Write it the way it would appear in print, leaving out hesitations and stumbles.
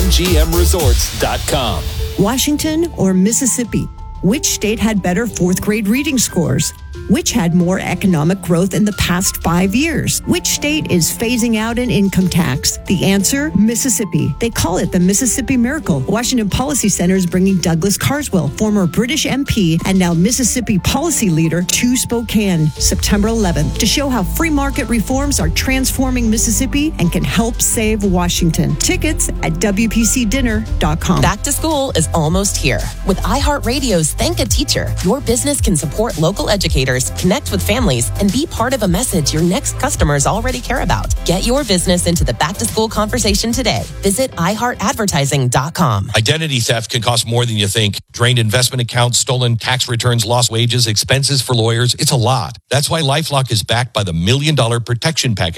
mgmresorts.com. Washington or Mississippi? Which state had better fourth grade reading scores? Which had more economic growth in the past 5 years? Which state is phasing out an income tax? The answer, Mississippi. They call it the Mississippi Miracle. Washington Policy Center is bringing Douglas Carswell, former British MP and now Mississippi policy leader, to Spokane, September 11th, to show how free market reforms are transforming Mississippi and can help save Washington. Tickets at WPCDinner.com. Back to school is almost here. With iHeartRadio's Thank a Teacher, your business can support local educators, connect with families, and be part of a message your next customers already care about. Get your business into the back-to-school conversation today. Visit iHeartAdvertising.com. Identity theft can cost more than you think. Drained investment accounts, stolen tax returns, lost wages, expenses for lawyers. It's a lot. That's why LifeLock is backed by the $1 Million Protection Package